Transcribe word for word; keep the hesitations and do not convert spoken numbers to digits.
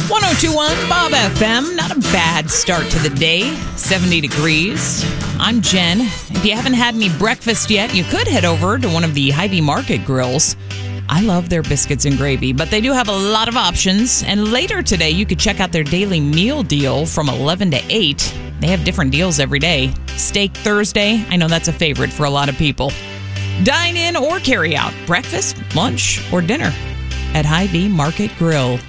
one oh two point one Bob F M. Not a bad start to the day. seventy degrees. I'm Jen. If you haven't had any breakfast yet, you could head over to one of the Hy-Vee Market grills. I love their biscuits and gravy, but they do have a lot of options. And later today, you could check out their daily meal deal from eleven to eight. They have different deals every day. Steak Thursday. I know that's a favorite for a lot of people. Dine in or carry out. Breakfast, lunch, or dinner at Hy-Vee Market Grill.